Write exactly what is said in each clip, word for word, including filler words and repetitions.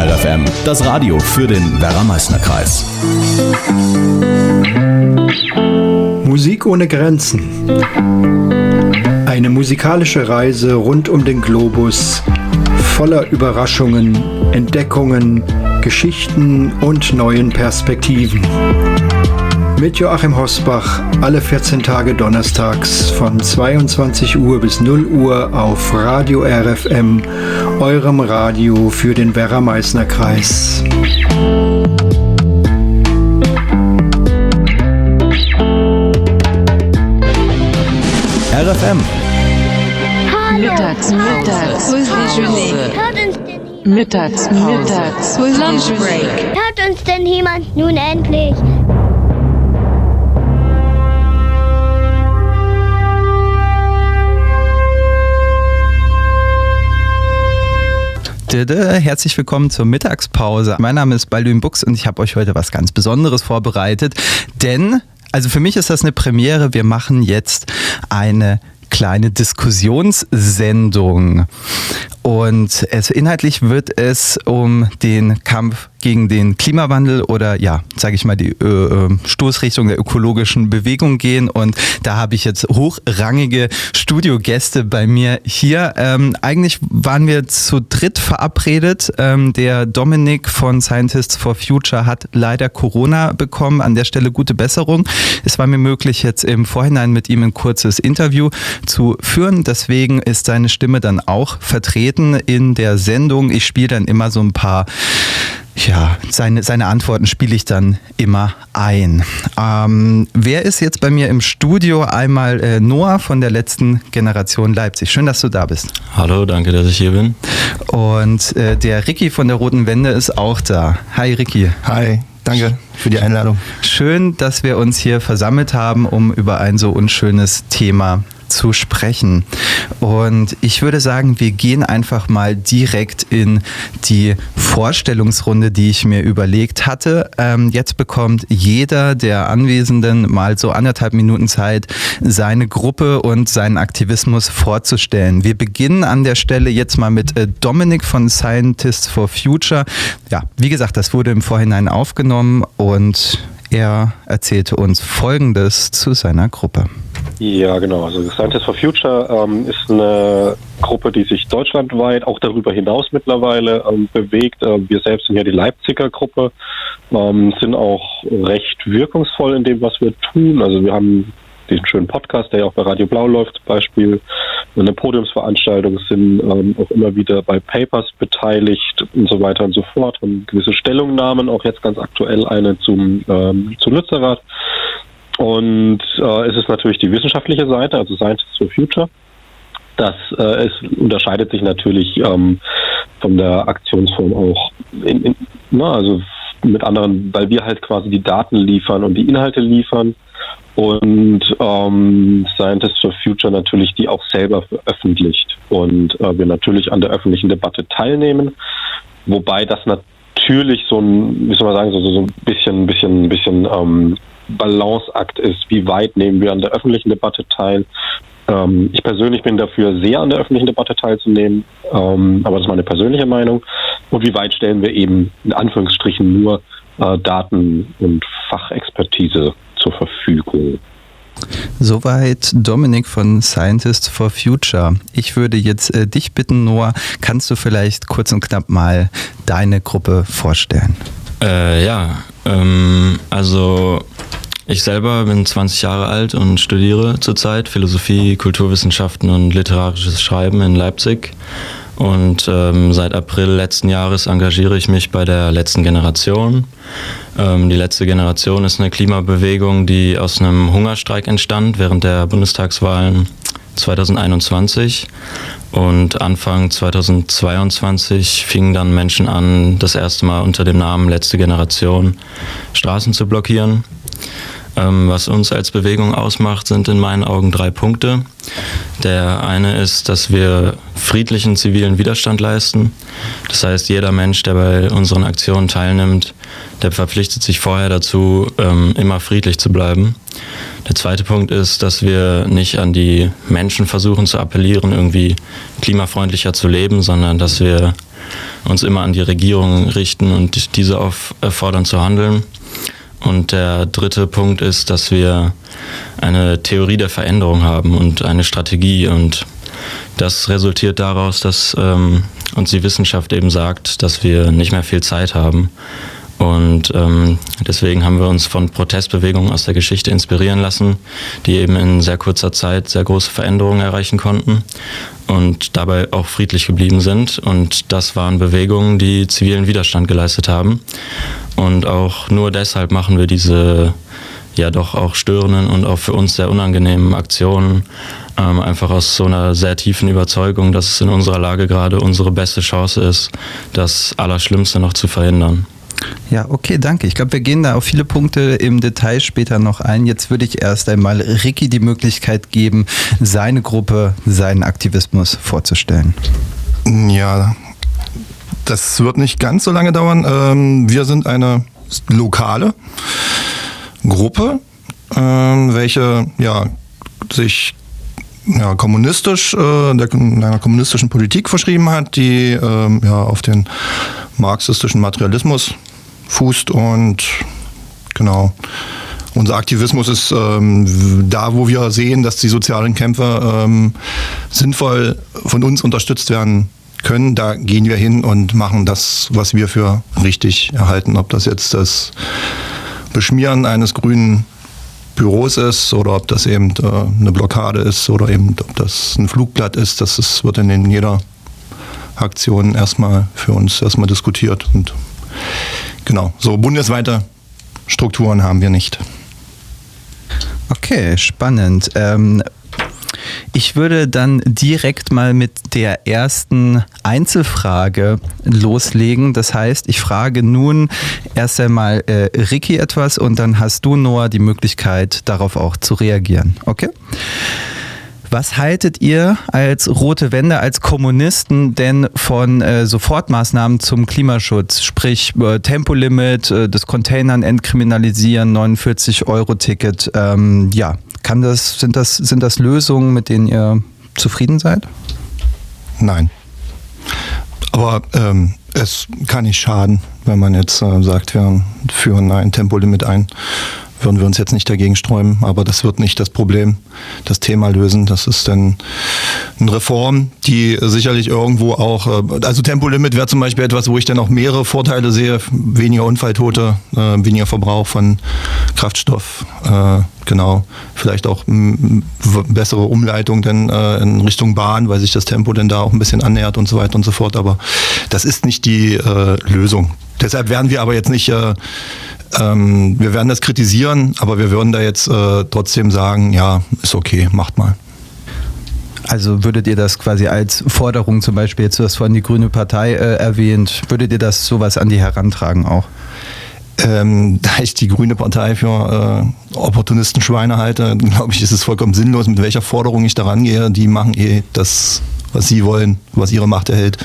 R F M, das Radio für den Werra-Meißner-Kreis. Musik ohne Grenzen. Eine musikalische Reise rund um den Globus, voller Überraschungen, Entdeckungen, Geschichten und neuen Perspektiven. Mit Joachim Hosbach alle vierzehn Tage donnerstags von zweiundzwanzig Uhr bis null Uhr auf Radio R F M, eurem Radio für den Werra-Meißner-Kreis. R F M. Mittags, mittags, Mittags, mittags, Lunch Break. Hört uns denn jemand nun endlich? Herzlich willkommen zur Mittagspause. Mein Name ist Baldwin Bux und ich habe euch heute was ganz Besonderes vorbereitet, denn, also für mich ist das eine Premiere, wir machen jetzt eine kleine Diskussionssendung. Und es, inhaltlich wird es um den Kampf gegen den Klimawandel oder ja, sage ich mal, die äh, Stoßrichtung der ökologischen Bewegung gehen. Und da habe ich jetzt hochrangige Studiogäste bei mir hier. Ähm, eigentlich waren wir zu dritt verabredet. Ähm, der Dominik von Scientists for Future hat leider Corona bekommen. An der Stelle gute Besserung. Es war mir möglich, jetzt im Vorhinein mit ihm ein kurzes Interview zu führen. Deswegen ist seine Stimme dann auch vertreten in der Sendung. Ich spiele dann immer so ein paar, ja, seine, seine Antworten spiele ich dann immer ein. Ähm, wer ist jetzt bei mir im Studio? Einmal äh, Noah von der letzten Generation Leipzig. Schön, dass du da bist. Hallo, danke, dass ich hier bin. Und äh, der Ricky von der Roten Wende ist auch da. Hi Ricky. Hi. Danke für die Einladung. Schön, dass wir uns hier versammelt haben, um über ein so unschönes Thema zu sprechen. Und ich würde sagen, wir gehen einfach mal direkt in die Vorstellungsrunde, die ich mir überlegt hatte. Ähm, jetzt bekommt jeder der Anwesenden mal so anderthalb Minuten Zeit, seine Gruppe und seinen Aktivismus vorzustellen. Wir beginnen an der Stelle jetzt mal mit äh, Dominik von Scientists for Future. Ja, wie gesagt, das wurde im Vorhinein aufgenommen und er erzählte uns Folgendes zu seiner Gruppe. Ja, genau. Also Scientists for Future ähm, ist eine Gruppe, die sich deutschlandweit, auch darüber hinaus mittlerweile ähm, bewegt. Äh, wir selbst sind ja die Leipziger Gruppe, ähm, sind auch recht wirkungsvoll in dem, was wir tun. Also wir haben diesen schönen Podcast, der ja auch bei Radio Blau läuft, zum Beispiel eine Podiumsveranstaltung, sind ähm, auch immer wieder bei Papers beteiligt und so weiter und so fort. Und gewisse Stellungnahmen, auch jetzt ganz aktuell eine zum, ähm, zum Lützerath. Und äh, es ist natürlich die wissenschaftliche Seite, also Scientists for Future. Das äh, es unterscheidet sich natürlich ähm, von der Aktionsform auch, in, in, na, also mit anderen, weil wir halt quasi die Daten liefern und die Inhalte liefern und ähm, Scientists for Future natürlich die auch selber veröffentlicht und äh, wir natürlich an der öffentlichen Debatte teilnehmen, wobei das natürlich so ein, wie soll man sagen, so, so ein bisschen, bisschen, bisschen ähm, Balanceakt ist, wie weit nehmen wir an der öffentlichen Debatte teil. Ähm, ich persönlich bin dafür, sehr an der öffentlichen Debatte teilzunehmen, ähm, aber das ist meine persönliche Meinung. Und wie weit stellen wir eben in Anführungsstrichen nur äh, Daten und Fachexpertise zur Verfügung. Soweit Dominik von Scientists for Future. Ich würde jetzt äh, dich bitten, Noah, kannst du vielleicht kurz und knapp mal deine Gruppe vorstellen? Äh, ja, ähm, also ich selber bin zwanzig Jahre alt und studiere zurzeit Philosophie, Kulturwissenschaften und literarisches Schreiben in Leipzig. Und ähm, seit April letzten Jahres engagiere ich mich bei der letzten Generation. Ähm, die letzte Generation ist eine Klimabewegung, die aus einem Hungerstreik entstand während der Bundestagswahlen zwanzig einundzwanzig. Und Anfang zwanzig zweiundzwanzig fingen dann Menschen an, das erste Mal unter dem Namen Letzte Generation Straßen zu blockieren. Ähm, was uns als Bewegung ausmacht, sind in meinen Augen drei Punkte. Der eine ist, dass wir friedlichen zivilen Widerstand leisten. Das heißt, jeder Mensch, der bei unseren Aktionen teilnimmt, der verpflichtet sich vorher dazu, ähm, immer friedlich zu bleiben. Der zweite Punkt ist, dass wir nicht an die Menschen versuchen zu appellieren, irgendwie klimafreundlicher zu leben, sondern dass wir uns immer an die Regierung richten und diese auffordern zu handeln. Und der dritte Punkt ist, dass wir eine Theorie der Veränderung haben und eine Strategie. Und das resultiert daraus, dass ähm, uns die Wissenschaft eben sagt, dass wir nicht mehr viel Zeit haben. Und ähm, deswegen haben wir uns von Protestbewegungen aus der Geschichte inspirieren lassen, die eben in sehr kurzer Zeit sehr große Veränderungen erreichen konnten und dabei auch friedlich geblieben sind. Und das waren Bewegungen, die zivilen Widerstand geleistet haben. Und auch nur deshalb machen wir diese ja doch auch störenden und auch für uns sehr unangenehmen Aktionen, ähm, einfach aus so einer sehr tiefen Überzeugung, dass es in unserer Lage gerade unsere beste Chance ist, das Allerschlimmste noch zu verhindern. Ja, okay, danke. Ich glaube, wir gehen da auf viele Punkte im Detail später noch ein. Jetzt würde ich erst einmal Ricky die Möglichkeit geben, seine Gruppe, seinen Aktivismus vorzustellen. Ja, das wird nicht ganz so lange dauern. Wir sind eine lokale Gruppe, welche ja, sich ja, kommunistisch, der, einer kommunistischen Politik verschrieben hat, die ja, auf den marxistischen Materialismus fußt und genau. Unser Aktivismus ist ähm, da, wo wir sehen, dass die sozialen Kämpfe ähm, sinnvoll von uns unterstützt werden können. Da gehen wir hin und machen das, was wir für richtig erhalten. Ob das jetzt das Beschmieren eines grünen Büros ist oder ob das eben äh, eine Blockade ist oder eben ob das ein Flugblatt ist, das ist, wird dann in jeder Aktion erstmal für uns erstmal diskutiert. Und genau, so bundesweite Strukturen haben wir nicht. Okay, spannend. Ähm, ich würde dann direkt mal mit der ersten Einzelfrage loslegen. Das heißt, ich frage nun erst einmal äh, Ricky etwas und dann hast du, Noah, die Möglichkeit, darauf auch zu reagieren. Okay? Was haltet ihr als Rote Wende, als Kommunisten denn von äh, Sofortmaßnahmen zum Klimaschutz? Sprich äh, Tempolimit, äh, das Containern entkriminalisieren, neunundvierzig Euro Ticket. Ähm, ja, kann das, sind das, sind das Lösungen, mit denen ihr zufrieden seid? Nein. Aber ähm, es kann nicht schaden, wenn man jetzt äh, sagt, wir führen ein Tempolimit ein. Würden wir uns jetzt nicht dagegen sträuben, aber das wird nicht das Problem, das Thema lösen. Das ist dann eine Reform, die sicherlich irgendwo auch, also Tempolimit wäre zum Beispiel etwas, wo ich dann auch mehrere Vorteile sehe, weniger Unfalltote, äh, weniger Verbrauch von Kraftstoff, äh, genau, vielleicht auch m- bessere Umleitung dann äh, in Richtung Bahn, weil sich das Tempo dann da auch ein bisschen annähert und so weiter und so fort, aber das ist nicht die äh, Lösung. Deshalb werden wir aber jetzt nicht äh, Ähm, wir werden das kritisieren, aber wir würden da jetzt äh, trotzdem sagen, ja, ist okay, macht mal. Also würdet ihr das quasi als Forderung, zum Beispiel jetzt, du hast vorhin die Grüne Partei äh, erwähnt, würdet ihr das sowas an die herantragen auch? Ähm, da ich die Grüne Partei für äh, Opportunistenschweine halte, glaube ich, ist es vollkommen sinnlos, mit welcher Forderung ich da rangehe. Die machen eh das, was sie wollen, was ihre Macht erhält.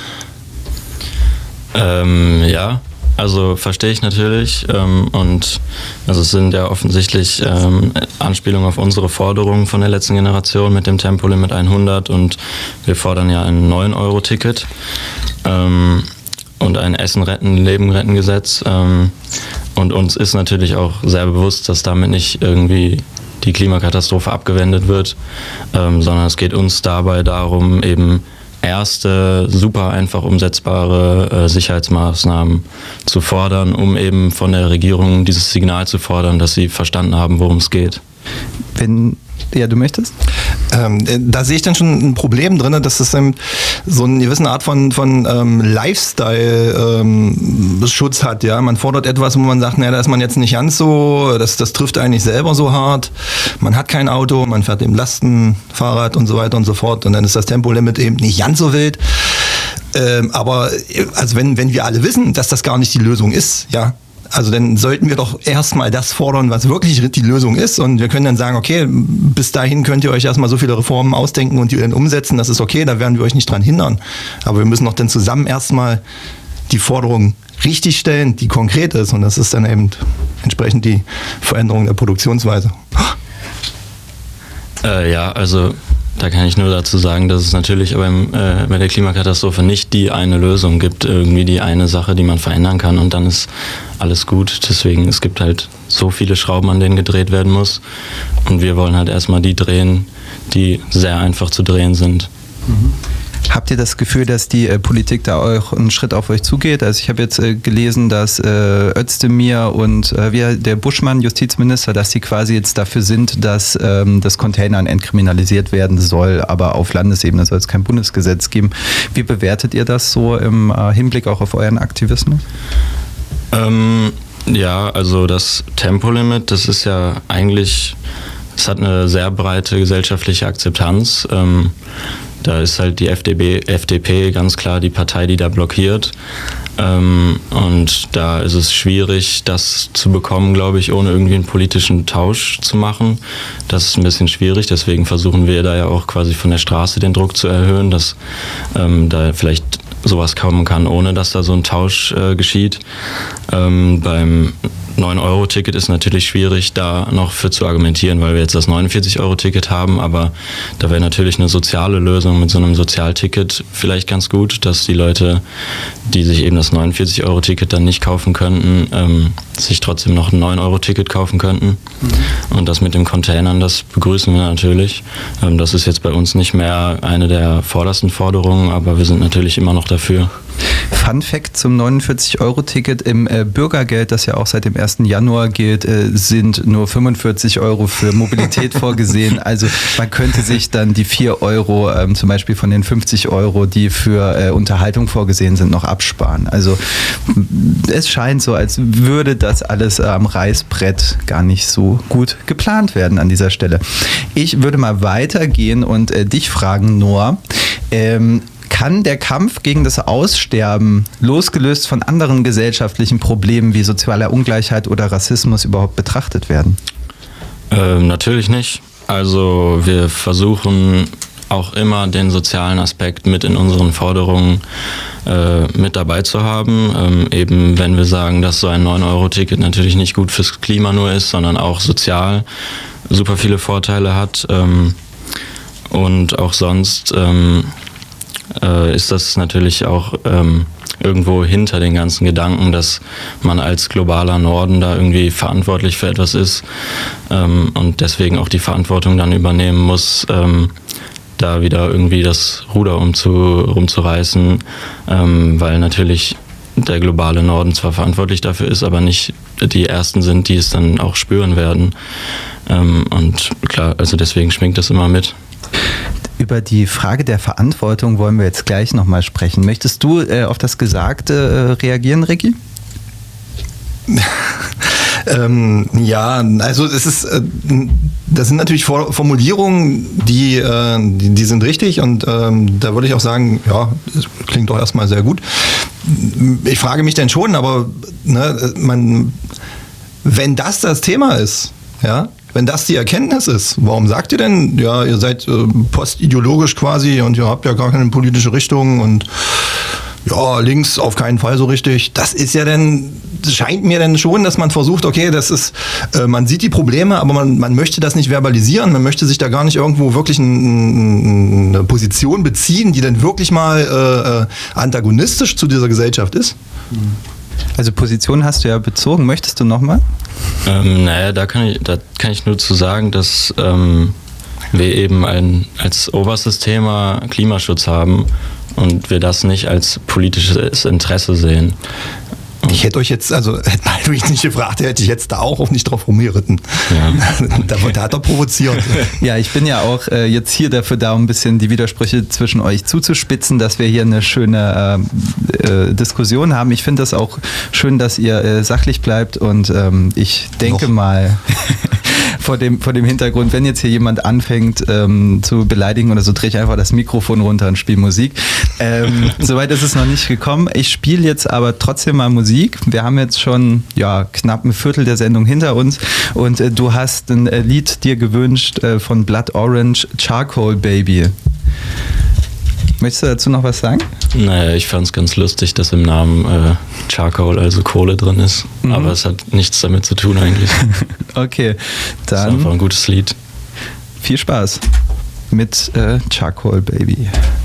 Ähm, ja. Also verstehe ich natürlich ähm, und also es sind ja offensichtlich ähm, Anspielungen auf unsere Forderungen von der letzten Generation mit dem Tempolimit hundert und wir fordern ja ein neun Euro Ticket ähm, und ein Essen retten, Leben retten Gesetz ähm, und uns ist natürlich auch sehr bewusst, dass damit nicht irgendwie die Klimakatastrophe abgewendet wird, ähm, sondern es geht uns dabei darum, eben erste super einfach umsetzbare äh, Sicherheitsmaßnahmen zu fordern, um eben von der Regierung dieses Signal zu fordern, dass sie verstanden haben, worum es geht. Wenn ja, du möchtest? Ähm, da sehe ich dann schon ein Problem drin, dass es ähm, so eine gewisse Art von, von ähm, Lifestyle-Schutz ähm, hat. Ja? Man fordert etwas, wo man sagt, naja, da ist man jetzt nicht ganz so, das, das trifft eigentlich selber so hart. Man hat kein Auto, man fährt eben Lastenfahrrad und so weiter und so fort. Und dann ist das Tempolimit eben nicht ganz so wild. Ähm, aber also wenn, wenn wir alle wissen, dass das gar nicht die Lösung ist, ja, also dann sollten wir doch erstmal das fordern, was wirklich die Lösung ist und wir können dann sagen, okay, bis dahin könnt ihr euch erstmal so viele Reformen ausdenken und die dann umsetzen, das ist okay, da werden wir euch nicht dran hindern. Aber wir müssen doch dann zusammen erstmal die Forderung richtig stellen, die konkret ist und das ist dann eben entsprechend die Veränderung der Produktionsweise. Äh, ja, also Da kann ich nur dazu sagen, dass es natürlich beim, äh, bei der Klimakatastrophe nicht die eine Lösung gibt, irgendwie die eine Sache, die man verändern kann und dann ist alles gut. Deswegen, es gibt halt so viele Schrauben, an denen gedreht werden muss und wir wollen halt erstmal die drehen, die sehr einfach zu drehen sind. Mhm. Habt ihr das Gefühl, dass die äh, Politik da auch einen Schritt auf euch zugeht? Also ich habe jetzt äh, gelesen, dass äh, Özdemir und äh, wie, der Buschmann, Justizminister, dass die quasi jetzt dafür sind, dass ähm, das Containern entkriminalisiert werden soll, aber auf Landesebene soll es kein Bundesgesetz geben. Wie bewertet ihr das so im äh, Hinblick auch auf euren Aktivismus? Ähm, ja, also das Tempolimit, das ist ja eigentlich, es hat eine sehr breite gesellschaftliche Akzeptanz. Ähm, Da ist halt die F D P, F D P ganz klar die Partei, die da blockiert. Ähm, und da ist es schwierig, das zu bekommen, glaube ich, ohne irgendwie einen politischen Tausch zu machen. Das ist ein bisschen schwierig, deswegen versuchen wir da ja auch quasi von der Straße den Druck zu erhöhen, dass ähm, da vielleicht sowas kommen kann, ohne dass da so ein Tausch äh, geschieht. Ähm, beim neun Euro Ticket ist natürlich schwierig, da noch für zu argumentieren, weil wir jetzt das neunundvierzig Euro Ticket haben, aber da wäre natürlich eine soziale Lösung mit so einem Sozialticket vielleicht ganz gut, dass die Leute, die sich eben das neunundvierzig Euro Ticket dann nicht kaufen könnten, ähm, sich trotzdem noch ein neun Euro Ticket kaufen könnten. Mhm. Und das mit den Containern, das begrüßen wir natürlich. Ähm, das ist jetzt bei uns nicht mehr eine der vordersten Forderungen, aber wir sind natürlich immer noch dafür. Fun Fact zum neunundvierzig Euro Ticket: Im äh, Bürgergeld, das ja auch seit dem ersten Januar gilt, äh, sind nur fünfundvierzig Euro für Mobilität vorgesehen. Also man könnte sich dann die vier Euro ähm, zum Beispiel von den fünfzig Euro, die für äh, Unterhaltung vorgesehen sind, noch absparen. Also es scheint so, als würde das alles äh, am Reißbrett gar nicht so gut geplant werden an dieser Stelle. Ich würde mal weitergehen und äh, dich fragen, Noah, ähm, kann der Kampf gegen das Aussterben, losgelöst von anderen gesellschaftlichen Problemen wie sozialer Ungleichheit oder Rassismus, überhaupt betrachtet werden? Ähm, natürlich nicht. Also wir versuchen auch immer den sozialen Aspekt mit in unseren Forderungen äh, mit dabei zu haben. Ähm, eben wenn wir sagen, dass so ein neun Euro Ticket natürlich nicht gut fürs Klima nur ist, sondern auch sozial super viele Vorteile hat. Ähm, und auch sonst ähm, äh, ist das natürlich auch ähm, irgendwo hinter den ganzen Gedanken, dass man als globaler Norden da irgendwie verantwortlich für etwas ist ähm, und deswegen auch die Verantwortung dann übernehmen muss, ähm, da wieder irgendwie das Ruder umzu, rumzureißen, ähm, weil natürlich der globale Norden zwar verantwortlich dafür ist, aber nicht die Ersten sind, die es dann auch spüren werden. Ähm, und klar, also deswegen schwingt das immer mit. Über die Frage der Verantwortung wollen wir jetzt gleich nochmal sprechen. Möchtest du äh, auf das Gesagte äh, reagieren, Ricky? ähm, ja, also es ist, äh, das sind natürlich Formulierungen, die, äh, die, die sind richtig und ähm, da würde ich auch sagen, ja, das klingt doch erstmal sehr gut. Ich frage mich denn schon, aber ne, man, wenn das das Thema ist, ja, wenn das die Erkenntnis ist, warum sagt ihr denn, ja, ihr seid äh, postideologisch quasi und ihr habt ja gar keine politische Richtung und ja, links auf keinen Fall so richtig. Das ist ja dann, scheint mir dann schon, dass man versucht, okay, das ist, äh, man sieht die Probleme, aber man, man möchte das nicht verbalisieren, man möchte sich da gar nicht irgendwo wirklich ein, eine Position beziehen, die dann wirklich mal äh, antagonistisch zu dieser Gesellschaft ist. Also Position hast du ja bezogen. Möchtest du nochmal? Ähm, naja, da kann ich, da kann ich nur zu sagen, dass ähm, wir eben ein, als oberstes Thema Klimaschutz haben und wir das nicht als politisches Interesse sehen. Ich hätte euch jetzt, also hätte man mich nicht gefragt, hätte ich jetzt da auch, auch nicht drauf rumgeritten. Ja. da, da hat er provoziert. Ja, ich bin ja auch äh, jetzt hier dafür da, um ein bisschen die Widersprüche zwischen euch zuzuspitzen, dass wir hier eine schöne äh, äh, Diskussion haben. Ich finde das auch schön, dass ihr äh, sachlich bleibt und ähm, ich denke Noch. mal... Vor dem, vor dem Hintergrund, wenn jetzt hier jemand anfängt ähm, zu beleidigen oder so, drehe ich einfach das Mikrofon runter und spiele Musik. Ähm, Soweit ist es noch nicht gekommen. Ich spiele jetzt aber trotzdem mal Musik. Wir haben jetzt schon ja, knapp ein Viertel der Sendung hinter uns und äh, du hast ein äh, Lied dir gewünscht äh, von Blood Orange, Charcoal Baby. Möchtest du dazu noch was sagen? Naja, ich fand es ganz lustig, dass im Namen äh, Charcoal, also Kohle drin ist. Mhm. Aber es hat nichts damit zu tun eigentlich. Okay, dann... Das ist einfach ein gutes Lied. Viel Spaß. mit äh, Charcoal Baby.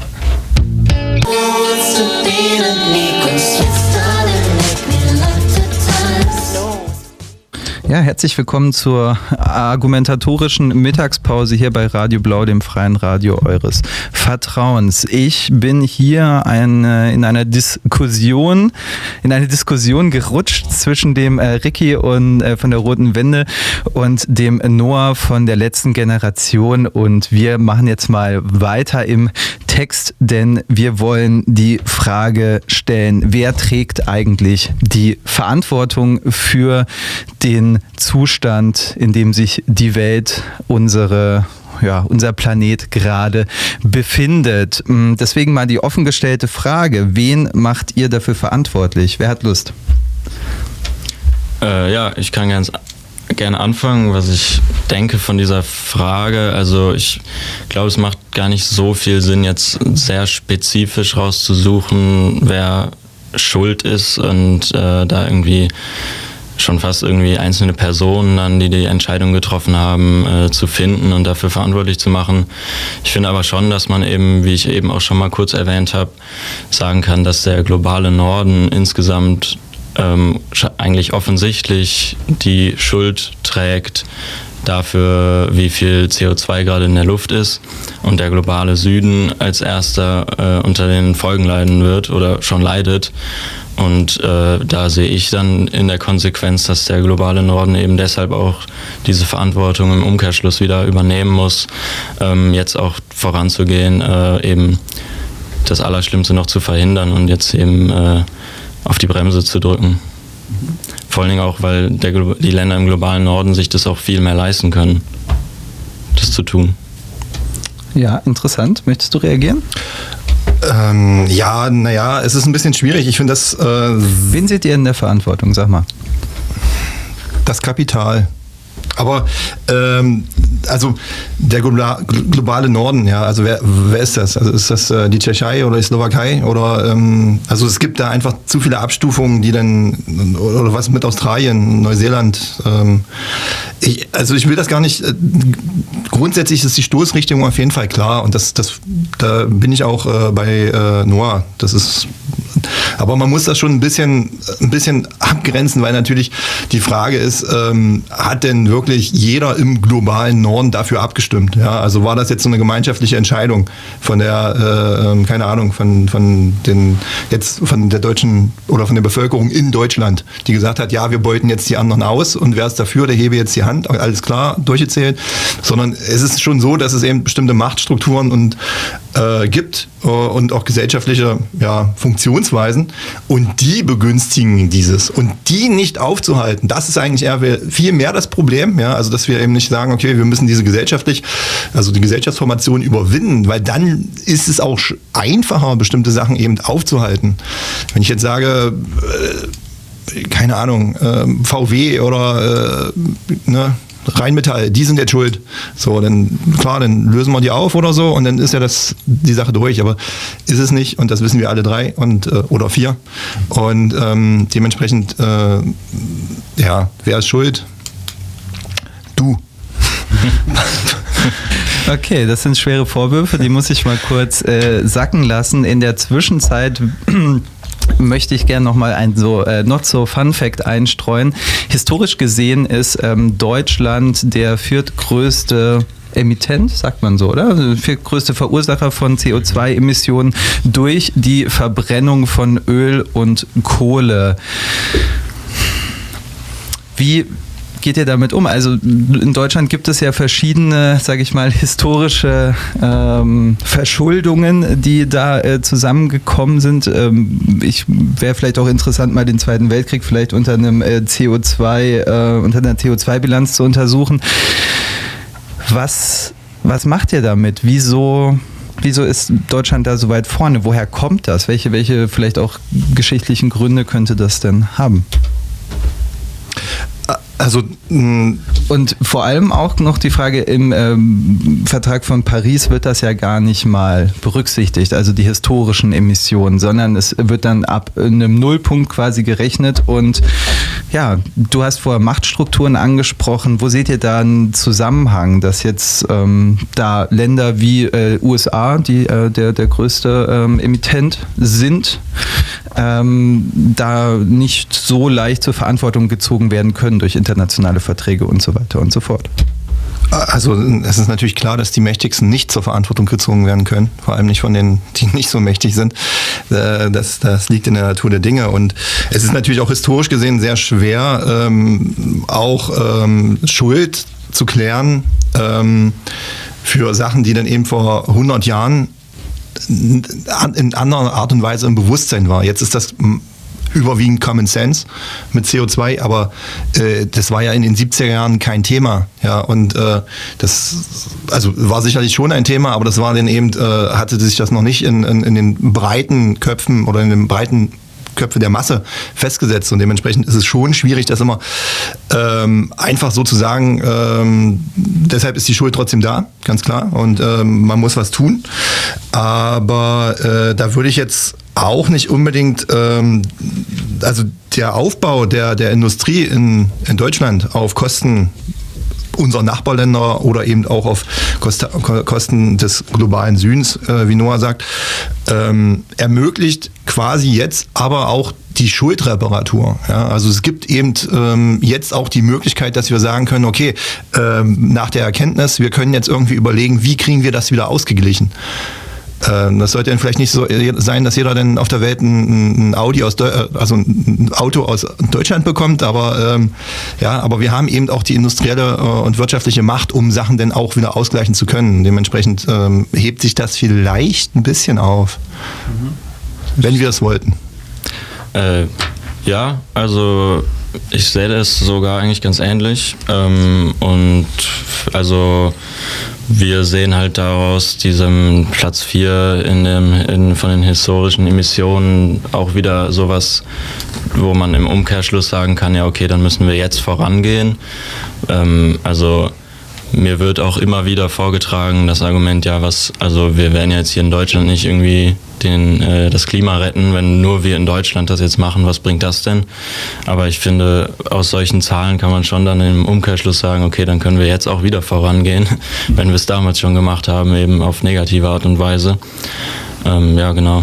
Ja, herzlich willkommen zur argumentatorischen Mittagspause hier bei Radio Blau, dem freien Radio eures Vertrauens. Ich bin hier eine, in einer Diskussion, in eine Diskussion gerutscht zwischen dem äh, Ricky und äh, von der Roten Wende und dem Noah von der letzten Generation, und wir machen jetzt mal weiter im Text, denn wir wollen die Frage stellen: Wer trägt eigentlich die Verantwortung für den Zustand, in dem sich die Welt, unsere, ja, unser Planet gerade befindet? Deswegen mal die offen gestellte Frage: Wen macht ihr dafür verantwortlich? Wer hat Lust? Äh, ja, ich kann ganz gerne anfangen, was ich denke von dieser Frage. Also ich glaube, es macht gar nicht so viel Sinn, jetzt sehr spezifisch rauszusuchen, wer schuld ist und äh, da irgendwie schon fast irgendwie einzelne Personen dann, die die Entscheidung getroffen haben, äh, zu finden und dafür verantwortlich zu machen. Ich finde aber schon, dass man eben, wie ich eben auch schon mal kurz erwähnt habe, sagen kann, dass der globale Norden insgesamt ähm, eigentlich offensichtlich die Schuld trägt dafür, wie viel C O zwei gerade in der Luft ist, und der globale Süden als erster äh, unter den Folgen leiden wird oder schon leidet. Und äh, da sehe ich dann in der Konsequenz, dass der globale Norden eben deshalb auch diese Verantwortung im Umkehrschluss wieder übernehmen muss, ähm, jetzt auch voranzugehen, äh, eben das Allerschlimmste noch zu verhindern und jetzt eben äh, auf die Bremse zu drücken. Vor allen Dingen auch, weil der, die Länder im globalen Norden sich das auch viel mehr leisten können, das zu tun. Ja, interessant. Möchtest du reagieren? Ähm, ja, naja, es ist ein bisschen schwierig. Ich finde das... Äh, Wen seht ihr in der Verantwortung? Sag mal. Das Kapital. Aber ähm, also der globale Norden, ja, also wer, wer ist das? Also ist das äh, die Tschechei oder die Slowakei? Oder ähm, also es gibt da einfach zu viele Abstufungen, die dann, oder was mit Australien, Neuseeland. Ähm, ich, also ich will das gar nicht. Äh, grundsätzlich ist die Stoßrichtung auf jeden Fall klar, und das, das, da bin ich auch äh, bei äh, Noah. Das ist. Aber man muss das schon ein bisschen, ein bisschen abgrenzen, weil natürlich die Frage ist, ähm, hat denn wirklich jeder im globalen Norden dafür abgestimmt? Ja, also war das jetzt so eine gemeinschaftliche Entscheidung von der, äh, keine Ahnung, von, von den, jetzt von der deutschen oder von der Bevölkerung in Deutschland, die gesagt hat, ja, wir beuten jetzt die anderen aus, und wer ist dafür, der hebe jetzt die Hand, alles klar, durchgezählt. Sondern es ist schon so, dass es eben bestimmte Machtstrukturen und äh, gibt äh, und auch gesellschaftliche, ja, Funktionsweisen, und die begünstigen dieses. Und die nicht aufzuhalten, das ist eigentlich eher viel mehr das Problem, ja, also dass wir eben nicht sagen, okay, wir müssen diese gesellschaftlich, also die Gesellschaftsformation überwinden, weil dann ist es auch einfacher, bestimmte Sachen eben aufzuhalten. Wenn ich jetzt sage, äh, keine Ahnung, äh, V W oder äh, ne, Rheinmetall, die sind jetzt schuld. So, dann klar, dann lösen wir die auf oder so, und dann ist ja das die Sache durch. Aber ist es nicht, und das wissen wir alle drei und äh, oder vier. Und ähm, dementsprechend, äh, ja, wer ist schuld? Du. Okay, das sind schwere Vorwürfe, die muss ich mal kurz äh, sacken lassen. In der Zwischenzeit möchte ich gerne nochmal ein so äh, Not-so-Fun-Fact einstreuen. Historisch gesehen ist ähm, Deutschland der viertgrößte Emittent, sagt man so, oder? Also viertgrößte Verursacher von C O zwei Emissionen durch die Verbrennung von Öl und Kohle. Wie geht ihr damit um? Also in Deutschland gibt es ja verschiedene, sage ich mal, historische ähm, Verschuldungen, die da äh, zusammengekommen sind. Ähm, ich wäre vielleicht auch interessant, mal den Zweiten Weltkrieg vielleicht unter einem äh, C O zwei, äh, unter einer C O zwei Bilanz zu untersuchen. Was, was macht ihr damit? Wieso, wieso ist Deutschland da so weit vorne? Woher kommt das? Welche, welche vielleicht auch geschichtlichen Gründe könnte das denn haben? Also und vor allem auch noch die Frage, im ähm, Vertrag von Paris wird das ja gar nicht mal berücksichtigt, also die historischen Emissionen, sondern es wird dann ab einem Nullpunkt quasi gerechnet, und Ja, du hast vorher Machtstrukturen angesprochen. Wo seht ihr da einen Zusammenhang, dass jetzt ähm, da Länder wie äh, U S A, die äh, der, der größte ähm, Emittent sind, ähm, da nicht so leicht zur Verantwortung gezogen werden können durch internationale Verträge und so weiter und so fort? Also es ist natürlich klar, dass die Mächtigsten nicht zur Verantwortung gezogen werden können, vor allem nicht von denen, die nicht so mächtig sind. Das, das liegt in der Natur der Dinge und es ist natürlich auch historisch gesehen sehr schwer, ähm, auch ähm, Schuld zu klären ähm, für Sachen, die dann eben vor hundert Jahren in anderer Art und Weise im Bewusstsein war. Jetzt ist das überwiegend Common Sense mit C O zwei, aber äh, das war ja in den siebziger Jahren kein Thema. Ja, und äh, das also war sicherlich schon ein Thema, aber das war dann eben, äh, hatte sich das noch nicht in, in, in den breiten Köpfen oder in den breiten Köpfe der Masse festgesetzt und dementsprechend ist es schon schwierig, das immer ähm, einfach so zu sagen. Ähm, deshalb ist die Schuld trotzdem da, ganz klar, und ähm, man muss was tun. Aber äh, da würde ich jetzt auch nicht unbedingt, ähm, also der Aufbau der, der Industrie in, in Deutschland auf Kosten unserer Nachbarländer oder eben auch auf Kosten des globalen Südens, äh, wie Noah sagt, ähm, ermöglicht quasi jetzt aber auch die Schuldreparatur. Ja? Also es gibt eben ähm, jetzt auch die Möglichkeit, dass wir sagen können, okay, ähm, nach der Erkenntnis, wir können jetzt irgendwie überlegen, wie kriegen wir das wieder ausgeglichen. Das sollte dann vielleicht nicht so sein, dass jeder dann auf der Welt ein, ein Audi aus Deu- also ein Auto aus Deutschland bekommt, aber ähm, ja, aber wir haben eben auch die industrielle und wirtschaftliche Macht, um Sachen dann auch wieder ausgleichen zu können. Dementsprechend ähm, hebt sich das vielleicht ein bisschen auf, mhm. wenn wir es wollten. Äh, ja, also ich sehe das sogar eigentlich ganz ähnlich ähm, und also wir sehen halt daraus diesem Platz vier in dem, in, von den historischen Emissionen auch wieder sowas, wo man im Umkehrschluss sagen kann, ja okay, dann müssen wir jetzt vorangehen. Ähm, also mir wird auch immer wieder vorgetragen, das Argument, ja was, also wir werden jetzt hier in Deutschland nicht irgendwie den, äh, das Klima retten, wenn nur wir in Deutschland das jetzt machen, was bringt das denn? Aber ich finde, aus solchen Zahlen kann man schon dann im Umkehrschluss sagen, okay, dann können wir jetzt auch wieder vorangehen, wenn wir es damals schon gemacht haben, eben auf negative Art und Weise. Ähm, ja, genau.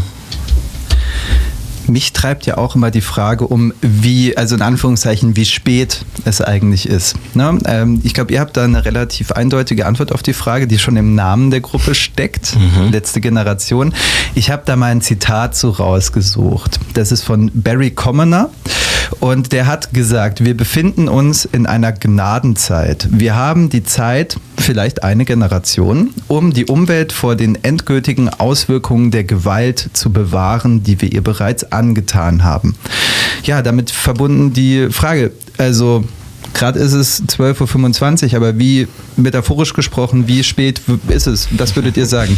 Mich treibt ja auch immer die Frage um, wie, also in Anführungszeichen, wie spät es eigentlich ist. Ne? Ähm, ich glaube, ihr habt da eine relativ eindeutige Antwort auf die Frage, die schon im Namen der Gruppe steckt, mhm. letzte Generation. Ich habe da mal ein Zitat so rausgesucht. Das ist von Barry Commoner und der hat gesagt, wir befinden uns in einer Gnadenzeit. Wir haben die Zeit, vielleicht eine Generation, um die Umwelt vor den endgültigen Auswirkungen der Gewalt zu bewahren, die wir ihr bereits angetan haben. Ja, damit verbunden die Frage, also gerade ist es zwölf Uhr fünfundzwanzig, aber wie, metaphorisch gesprochen, wie spät ist es? Was würdet ihr sagen?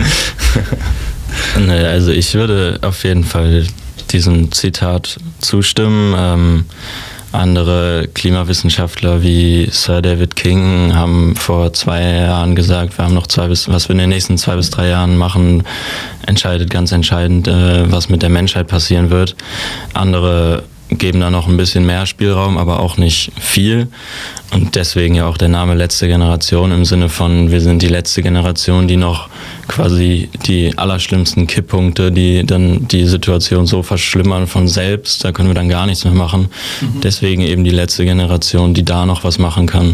Naja, also ich würde auf jeden Fall diesem Zitat zustimmen. Ähm, andere Klimawissenschaftler wie Sir David King haben vor zwei Jahren gesagt, wir haben noch zwei bis, was wir in den nächsten zwei bis drei Jahren machen, entscheidet ganz entscheidend, äh, was mit der Menschheit passieren wird. Andere geben da noch ein bisschen mehr Spielraum, aber auch nicht viel. Und deswegen ja auch der Name letzte Generation im Sinne von, wir sind die letzte Generation, die noch quasi die allerschlimmsten Kipppunkte, die dann die Situation so verschlimmern von selbst, da können wir dann gar nichts mehr machen. Mhm. Deswegen eben die letzte Generation, die da noch was machen kann.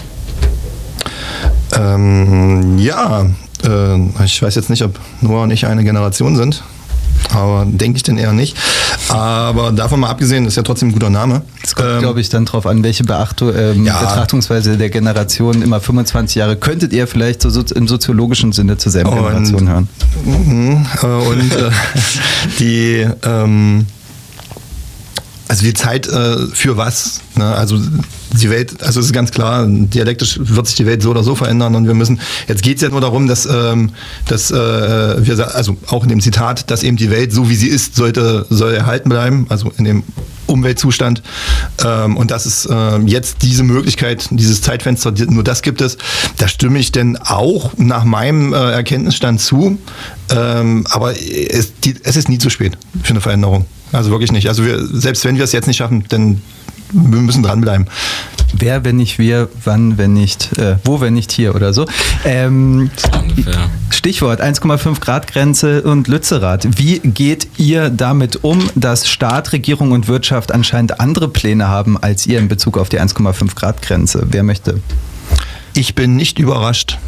Ähm, ja, äh, ich weiß jetzt nicht, ob Noah und ich eine Generation sind. Aber denke ich denn eher nicht. Aber davon mal abgesehen, ist ja trotzdem ein guter Name. Es kommt, ähm, glaube ich, dann drauf an, welche Beachtung, ähm, ja. Betrachtungsweise der Generation, immer fünfundzwanzig Jahre, könntet ihr vielleicht so, so im soziologischen Sinne zur selben und, Generation hören. Und äh, die, ähm, also die Zeit äh, für was? Ne? Also die Welt, also es ist ganz klar, dialektisch wird sich die Welt so oder so verändern und wir müssen, jetzt geht es ja nur darum, dass, ähm, dass äh, wir, also auch in dem Zitat, dass eben die Welt so wie sie ist, sollte, soll erhalten bleiben, also in dem Umweltzustand ähm, und dass es äh, jetzt diese Möglichkeit, dieses Zeitfenster, nur das gibt es, da stimme ich denn auch nach meinem äh, Erkenntnisstand zu, ähm, aber es, die, es ist nie zu spät für eine Veränderung. Also wirklich nicht. Also wir, selbst wenn wir es jetzt nicht schaffen, dann wir müssen dranbleiben. Wer, wenn nicht wir, wann, wenn nicht, äh, wo, wenn nicht hier oder so. Ähm, Stichwort eins Komma fünf Grad Grenze und Lützerath. Wie geht ihr damit um, dass Staat, Regierung und Wirtschaft anscheinend andere Pläne haben als ihr in Bezug auf die eins Komma fünf Grad Grenze? Wer möchte? Ich bin nicht überrascht.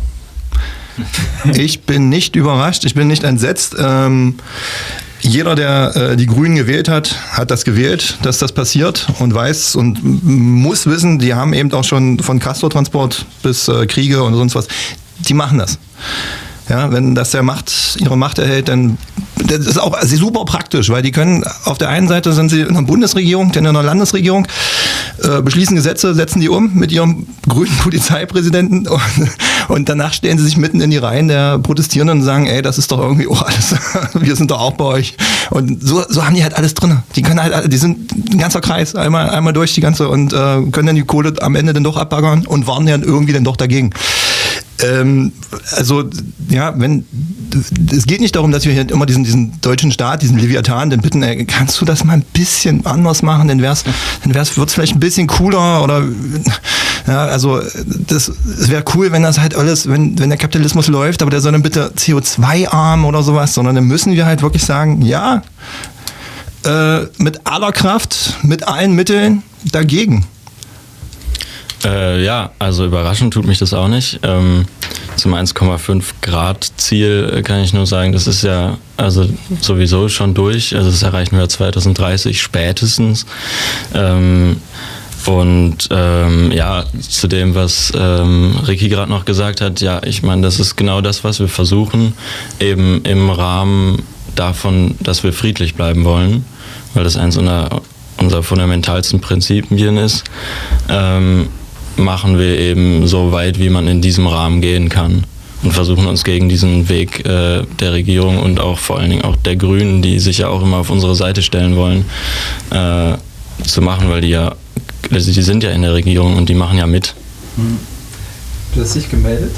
Ich bin nicht überrascht, ich bin nicht entsetzt. Ähm, Jeder, der äh, die Grünen gewählt hat, hat das gewählt, dass das passiert und weiß und muss wissen, die haben eben auch schon von Castortransport bis äh, Kriege und sonst was, die machen das. Ja, wenn das der Macht, ihre Macht erhält, dann das ist auch also super praktisch, weil die können, auf der einen Seite sind sie in der Bundesregierung, dann in der Landesregierung, äh, beschließen Gesetze, setzen die um mit ihrem grünen Polizeipräsidenten und, und danach stellen sie sich mitten in die Reihen der Protestierenden und sagen, ey, das ist doch irgendwie auch alles, wir sind doch auch bei euch. Und so, so haben die halt alles drin. Die können halt, die sind ein ganzer Kreis, einmal, einmal durch die ganze und äh, können dann die Kohle am Ende dann doch abbaggern und waren dann irgendwie dann doch dagegen. Ähm, also, ja, wenn, es geht nicht darum, dass wir hier immer diesen, diesen deutschen Staat, diesen Leviathan, den bitten, ey, kannst du das mal ein bisschen anders machen, dann wär's, dann wär's, wird's vielleicht ein bisschen cooler oder, ja, also, das, es wäre cool, wenn das halt alles, wenn, wenn der Kapitalismus läuft, aber der soll dann bitte C O zwei arm oder sowas, sondern dann müssen wir halt wirklich sagen, ja, äh, mit aller Kraft, mit allen Mitteln dagegen. Äh, ja, also überraschend tut mich das auch nicht. Ähm, zum eins Komma fünf Grad Ziel kann ich nur sagen, das ist ja also sowieso schon durch. Also das erreichen wir zwanzig dreißig spätestens. Ähm, und ähm, ja, zu dem, was ähm, Ricky gerade noch gesagt hat, ja, ich meine, das ist genau das, was wir versuchen, eben im Rahmen davon, dass wir friedlich bleiben wollen, weil das eins unserer, unserer fundamentalsten Prinzipien ist. Ähm, machen wir eben so weit, wie man in diesem Rahmen gehen kann und versuchen uns gegen diesen Weg äh, der Regierung und auch vor allen Dingen auch der Grünen, die sich ja auch immer auf unsere Seite stellen wollen, äh, zu machen, weil die ja, also die sind ja in der Regierung und die machen ja mit. Du hast dich gemeldet?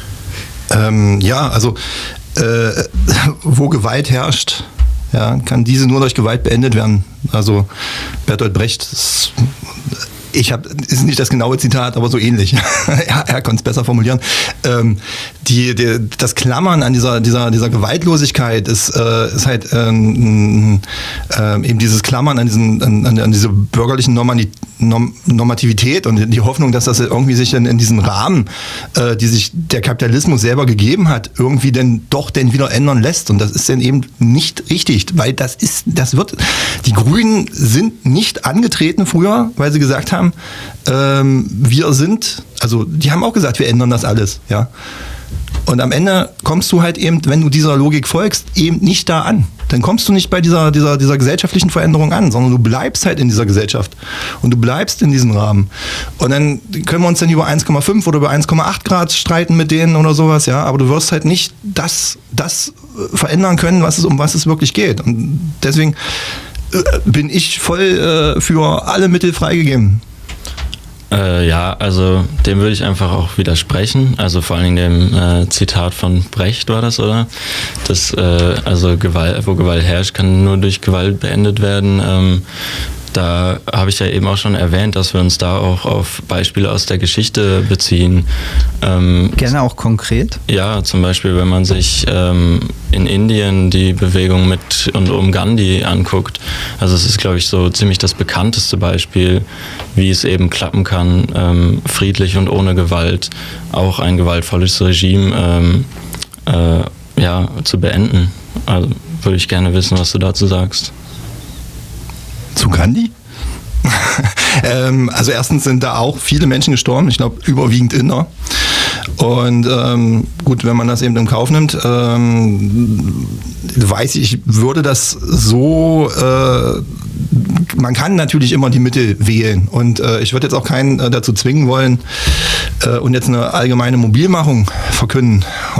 Ähm, ja, also äh, wo Gewalt herrscht, ja, kann diese nur durch Gewalt beendet werden. Also Bertolt Brecht ist, ich habe, ist nicht das genaue Zitat, aber so ähnlich. er er konnte es besser formulieren. Ähm, die, die, das Klammern an dieser, dieser, dieser Gewaltlosigkeit ist, äh, ist halt ähm, äh, eben dieses Klammern an, diesen, an, an diese bürgerlichen Normani- Norm- Normativität und die Hoffnung, dass das irgendwie sich in, in diesen Rahmen, äh, die sich der Kapitalismus selber gegeben hat, irgendwie denn doch denn wieder ändern lässt. Und das ist dann eben nicht richtig, weil das ist, das wird, die Grünen sind nicht angetreten früher, weil sie gesagt haben, ähm, wir sind, also die haben auch gesagt, wir ändern das alles, ja. Und am Ende kommst du halt eben, wenn du dieser Logik folgst, eben nicht da an. Dann kommst du nicht bei dieser, dieser, dieser gesellschaftlichen Veränderung an, sondern du bleibst halt in dieser Gesellschaft. Und du bleibst in diesem Rahmen. Und dann können wir uns dann über eins Komma fünf oder über eins Komma acht Grad streiten mit denen oder sowas, ja. Aber du wirst halt nicht das, das verändern können, was es, um was es wirklich geht. Und deswegen äh, bin ich voll äh, für alle Mittel freigegeben. Äh, ja, also dem würde ich einfach auch widersprechen. Also vor allen Dingen dem äh, Zitat von Brecht war das, oder? Das, äh, also Gewalt, wo Gewalt herrscht, kann nur durch Gewalt beendet werden. Ähm, da habe ich ja eben auch schon erwähnt, dass wir uns da auch auf Beispiele aus der Geschichte beziehen. Ähm, Gerne auch konkret? Ja, zum Beispiel, wenn man sich ähm, in Indien die Bewegung mit und um Gandhi anguckt. Also es ist, glaube ich, so ziemlich das bekannteste Beispiel, wie es eben klappen kann, ähm, friedlich und ohne Gewalt auch ein gewaltvolles Regime ähm, äh, ja, zu beenden. Also würde ich gerne wissen, was du dazu sagst. Zu Gandhi? ähm, also erstens sind da auch viele Menschen gestorben, ich glaube überwiegend Inder. Und ähm, gut, wenn man das eben in Kauf nimmt, ähm, weiß ich, ich würde das so, äh, man kann natürlich immer die Mittel wählen und äh, ich würde jetzt auch keinen äh, dazu zwingen wollen äh, und jetzt eine allgemeine Mobilmachung verkünden.